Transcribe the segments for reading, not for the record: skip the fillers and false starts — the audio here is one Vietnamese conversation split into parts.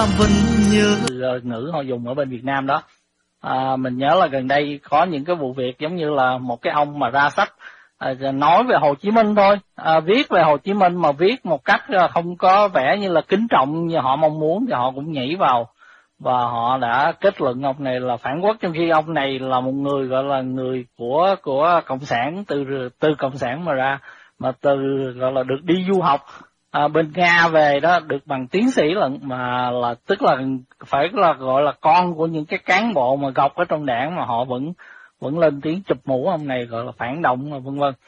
ngữ họ dùng ở bên Việt Nam đó. Mình nhớ là gần đây có những cái vụ việc giống như là một cái ông mà ra sách nói về Hồ Chí Minh thôi, viết về Hồ Chí Minh mà viết một cách không có vẻ như là kính trọng như họ mong muốn, thì họ cũng nhảy vào và họ đã kết luận ông này là phản quốc, trong khi ông này là một người gọi là người của cộng sản, từ cộng sản mà ra, mà từ gọi là được đi du học bên Nga về đó, được bằng tiến sĩ lận, mà là tức là phải là gọi là con của những cái cán bộ mà gọc ở trong đảng, mà họ vẫn lên tiếng chụp mũ ông này gọi là phản động vân vân.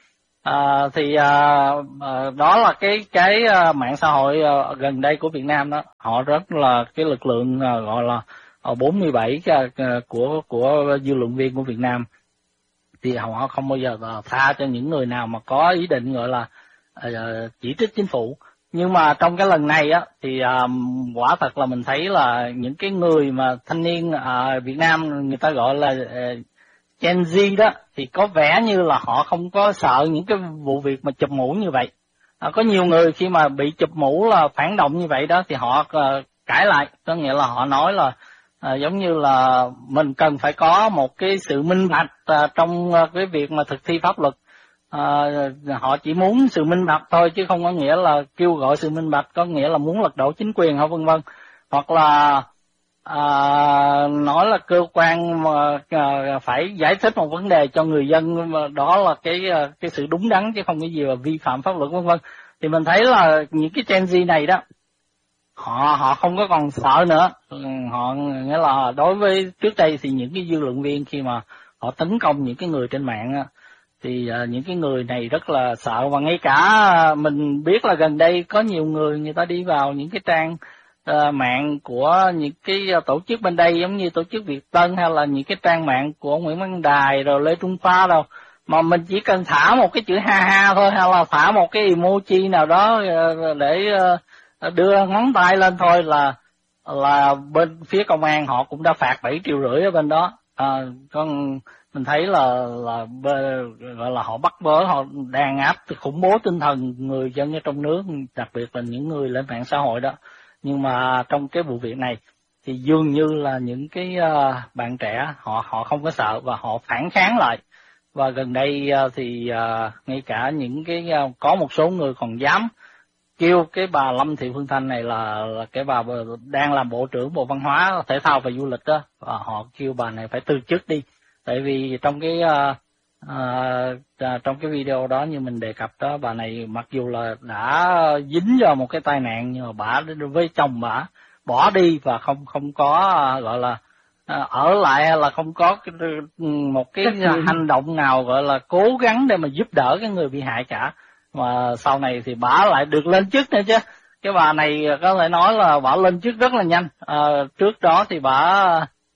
Đó là cái mạng xã hội gần đây của Việt Nam đó, họ rất là cái lực lượng gọi là 47 của dư luận viên của Việt Nam, thì họ không bao giờ tha cho những người nào mà có ý định gọi là chỉ trích chính phủ. Nhưng mà trong cái lần này á thì quả thật là mình thấy là những cái người mà thanh niên Việt Nam người ta gọi là Gen Z đó, thì có vẻ như là họ không có sợ những cái vụ việc mà chụp mũ như vậy. Có nhiều người khi mà bị chụp mũ là phản động như vậy đó thì họ cãi lại, có nghĩa là họ nói là giống như là mình cần phải có một cái sự minh bạch trong cái việc mà thực thi pháp luật. Họ chỉ muốn sự minh bạch thôi, chứ không có nghĩa là kêu gọi sự minh bạch có nghĩa là muốn lật đổ chính quyền hoặc vân vân, hoặc là nói là cơ quan phải giải thích một vấn đề cho người dân, đó là cái sự đúng đắn chứ không cái gì là vi phạm pháp luật vân vân. Thì mình thấy là những cái Gen Z này đó, họ không có còn sợ nữa. Họ nghĩa là đối với trước đây thì những cái dư luận viên khi mà họ tấn công những cái người trên mạng thì những cái người này rất là sợ. Và ngay cả mình biết là gần đây có nhiều người ta đi vào những cái trang mạng của những cái tổ chức bên đây, giống như tổ chức Việt Tân hay là những cái trang mạng của Nguyễn Văn Đài rồi Lê Trung Khoa đâu, mà mình chỉ cần thả một cái chữ ha ha thôi, hay là thả một cái emoji nào đó để đưa ngón tay lên thôi là bên phía công an họ cũng đã phạt 7,5 triệu ở bên đó. Còn mình thấy là gọi là họ bắt bớ, họ đàn áp khủng bố tinh thần người dân ở trong nước, đặc biệt là những người lên mạng xã hội đó. Nhưng mà trong cái vụ việc này thì dường như là những cái bạn trẻ họ không có sợ và họ phản kháng lại. Và gần đây thì ngay cả những cái có một số người còn dám kêu cái bà Lâm Thị Phương Thanh này là cái bà đang làm Bộ trưởng Bộ Văn hóa, Thể thao và Du lịch đó, và họ kêu bà này phải từ chức đi. Tại vì trong cái video đó như mình đề cập đó, bà này mặc dù là đã dính vào một cái tai nạn, nhưng mà bà với chồng bà bỏ đi và không có gọi là ở lại, hay là không có một cái hành động nào gọi là cố gắng để mà giúp đỡ cái người bị hại cả. Mà sau này thì bà lại được lên chức nữa chứ. Cái bà này có thể nói là bà lên chức rất là nhanh. Trước đó thì bà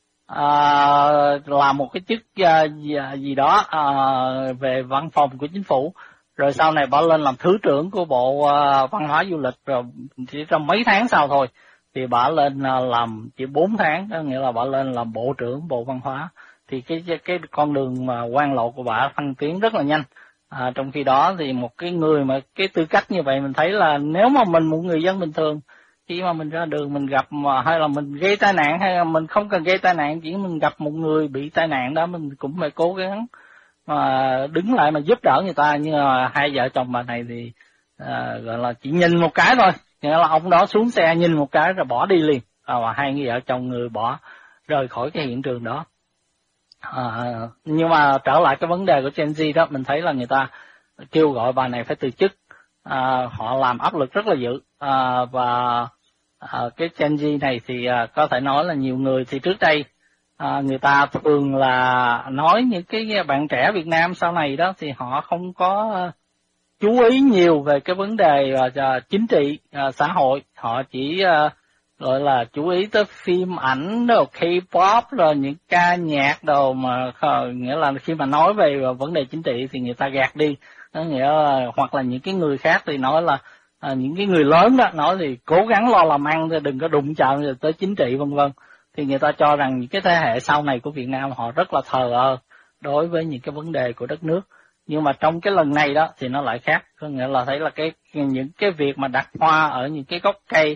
làm một cái chức gì đó về văn phòng của chính phủ, rồi sau này bà lên làm thứ trưởng của Bộ Văn hóa Du lịch, rồi chỉ trong mấy tháng sau thôi thì bà lên làm chỉ 4 tháng, có nghĩa là bà lên làm Bộ trưởng Bộ Văn hóa. Thì cái con đường mà quan lộ của bà thăng tiến rất là nhanh. Trong khi đó thì một cái người mà cái tư cách như vậy, mình thấy là nếu mà mình một người dân bình thường, khi mà mình ra đường mình gặp hay là mình gây tai nạn, hay là mình không cần gây tai nạn, chỉ mình gặp một người bị tai nạn đó, mình cũng phải cố gắng mà đứng lại mà giúp đỡ người ta. Nhưng mà hai vợ chồng bà này thì gọi là chỉ nhìn một cái thôi, nghĩa là ông đó xuống xe nhìn một cái rồi bỏ đi liền, và hai người vợ chồng người bỏ rời khỏi cái hiện trường đó. Nhưng mà trở lại cái vấn đề của Gen Z đó, mình thấy là người ta kêu gọi bà này phải từ chức. Họ làm áp lực rất là dữ. Và cái Gen Z này thì có thể nói là nhiều người thì trước đây người ta thường là nói những cái bạn trẻ Việt Nam sau này đó thì họ không có chú ý nhiều về cái vấn đề chính trị, xã hội. Họ chỉ gọi là chú ý tới phim ảnh rồi K-pop rồi những ca nhạc đồ, mà nghĩa là khi mà nói về vấn đề chính trị thì người ta gạt đi. Đó nghĩa là, hoặc là những cái người khác thì nói là những cái người lớn đó nói thì cố gắng lo làm ăn thì đừng có đụng chạm tới chính trị vân vân. Thì người ta cho rằng những cái thế hệ sau này của Việt Nam họ rất là thờ ơ đối với những cái vấn đề của đất nước. Nhưng mà trong cái lần này đó thì nó lại khác, có nghĩa là thấy là những cái việc mà đặt hoa ở những cái gốc cây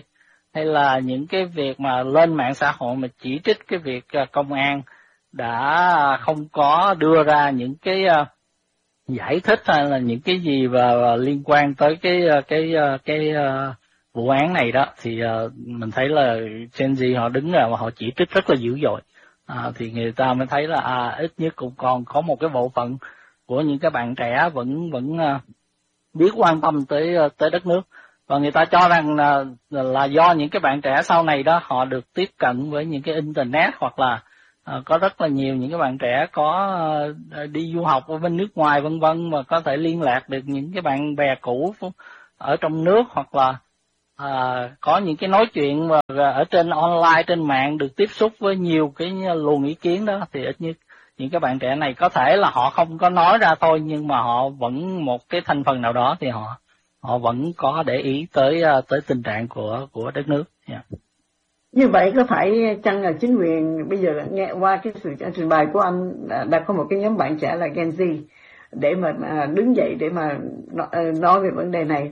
hay là những cái việc mà lên mạng xã hội mà chỉ trích cái việc công an đã không có đưa ra những cái giải thích hay là những cái gì và liên quan tới cái vụ án này đó, thì mình thấy là Gen Z họ đứng ra và họ chỉ trích rất là dữ dội. Thì người ta mới thấy là ít nhất cũng còn có một cái bộ phận của những cái bạn trẻ vẫn biết quan tâm tới đất nước, và người ta cho rằng là do những cái bạn trẻ sau này đó họ được tiếp cận với những cái internet, hoặc là có rất là nhiều những cái bạn trẻ có đi du học ở bên nước ngoài vân vân, mà có thể liên lạc được những cái bạn bè cũ ở trong nước, hoặc là có những cái nói chuyện mà ở trên online, trên mạng, được tiếp xúc với nhiều cái luồng ý kiến đó, thì ít nhất những cái bạn trẻ này có thể là họ không có nói ra thôi, nhưng mà họ vẫn một cái thành phần nào đó thì họ vẫn có để ý tới tình trạng của đất nước. Yeah. Như vậy có phải chăng là chính quyền bây giờ nghe qua cái sự trình bày của anh đã có một cái nhóm bạn trẻ là Gen Z để mà đứng dậy để mà nói về vấn đề này,